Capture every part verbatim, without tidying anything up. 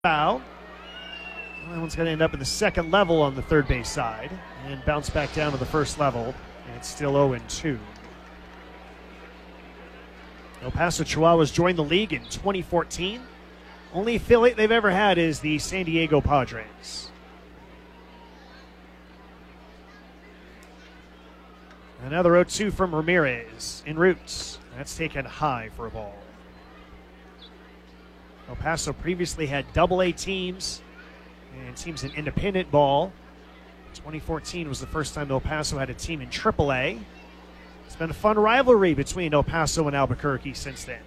foul. Well, that one's going to end up in the second level on the third base side and bounce back down to the first level. And it's still oh and two. El Paso Chihuahuas joined the league in twenty fourteen. Only affiliate they've ever had is the San Diego Padres. Another oh two from Ramirez in route. That's taken high for a ball. El Paso previously had double A teams and teams in independent ball. twenty fourteen was the first time El Paso had a team in triple A. It's been a fun rivalry between El Paso and Albuquerque since then.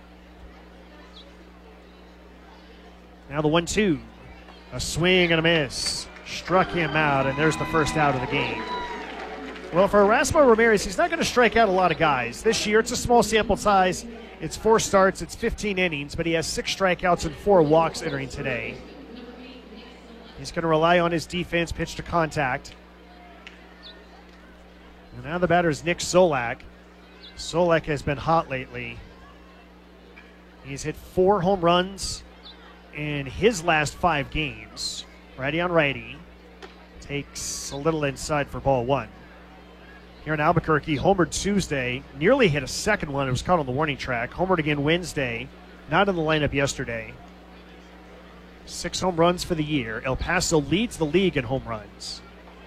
Now the one two. A swing and a miss. Struck him out, and there's the first out of the game. Well, for Erasmo Ramirez, he's not going to strike out a lot of guys. This year, it's a small sample size. It's four starts, it's fifteen innings, but he has six strikeouts and four walks entering today. He's going to rely on his defense, pitch to contact. And now the batter is Nick Solak. Solak has been hot lately. He's hit four home runs in his last five games. Righty on righty. Takes a little inside for ball one. Here in Albuquerque, homered Tuesday, nearly hit a second one. It was caught on the warning track. Homered again Wednesday, not in the lineup yesterday. Six home runs for the year. El Paso leads the league in home runs.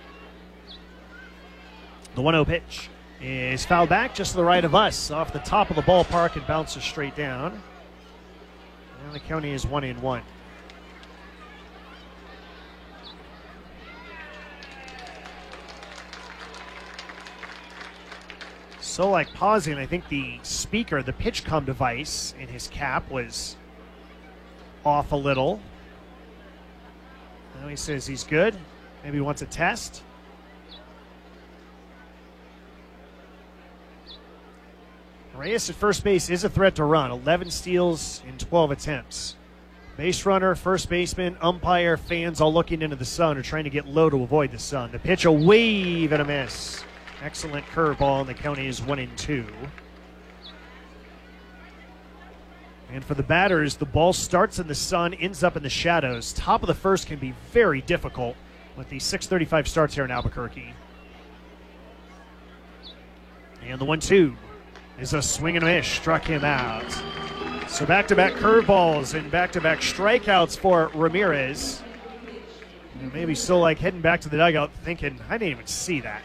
The one oh pitch is fouled back just to the right of us, off the top of the ballpark and bounces straight down. And the county is one and one. So like pausing, I think the speaker, the PitchCom device in his cap was off a little. Now he says he's good. Maybe he wants a test. Reyes at first base is a threat to run. eleven steals in twelve attempts. Base runner, first baseman, umpire, fans all looking into the sun or trying to get low to avoid the sun. The pitch, a wave and a miss. Excellent curveball, and the county is one and two. And for the batters, the ball starts in the sun, ends up in the shadows. Top of the first can be very difficult with the six thirty-five starts here in Albuquerque. And the one two is a swing and a miss. Struck him out. So back-to-back curveballs and back-to-back strikeouts for Ramirez. And maybe still like heading back to the dugout thinking, I didn't even see that.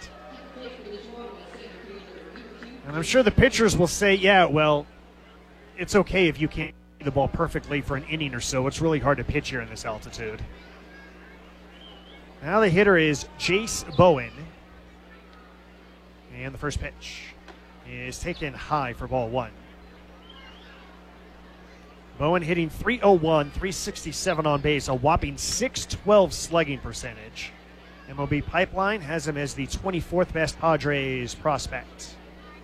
And I'm sure the pitchers will say, yeah, well, it's okay if you can't hit the ball perfectly for an inning or so. It's really hard to pitch here in this altitude. Now the hitter is Jace Bowen. And the first pitch is taken high for ball one. Bowen hitting three oh one, three sixty-seven on base, a whopping six twelve slugging percentage. M L B Pipeline has him as the twenty-fourth best Padres prospect.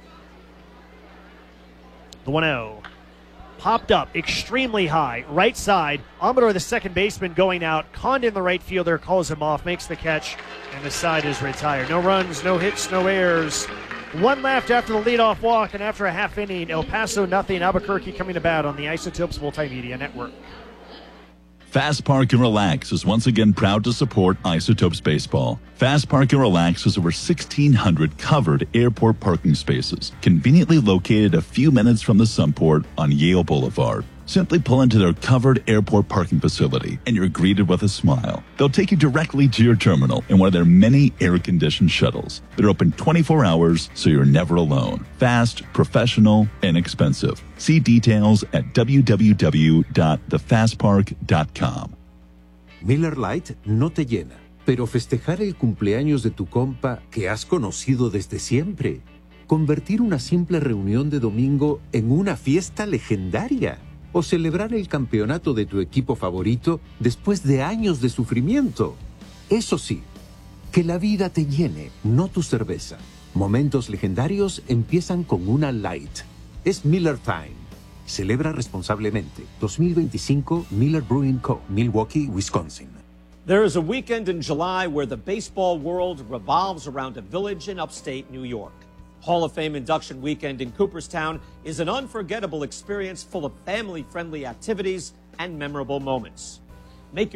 The one oh. Popped up extremely high, right side. Amador, the second baseman, going out. Condon, the right fielder, calls him off, makes the catch, and the side is retired. No runs, no hits, no errors. One left after the leadoff walk, and after a half inning, El Paso nothing. Albuquerque coming to bat on the Isotopes Multimedia Network. Fast Park and Relax is once again proud to support Isotopes Baseball. Fast Park and Relax has over sixteen hundred covered airport parking spaces, conveniently located a few minutes from the Sunport on Yale Boulevard. Simply pull into their covered airport parking facility and you're greeted with a smile. They'll take you directly to your terminal in one of their many air-conditioned shuttles. They're open twenty-four hours, so you're never alone. Fast, professional, inexpensive. See details at w w w dot the fast park dot com. Miller Lite no te llena, pero festejar el cumpleaños de tu compa que has conocido desde siempre. Convertir una simple reunión de domingo en una fiesta legendaria. O celebrar el campeonato de tu equipo favorito después de años de sufrimiento. Eso sí, que la vida te llene, no tu cerveza. Momentos legendarios empiezan con una Light. Es Miller Time. Celebra responsablemente. dos mil veinticinco Miller Brewing Co., Milwaukee, Wisconsin. There is a weekend in July where the baseball world revolves around a village in upstate New York. Hall of Fame induction weekend in Cooperstown is an unforgettable experience full of family-friendly activities and memorable moments. Make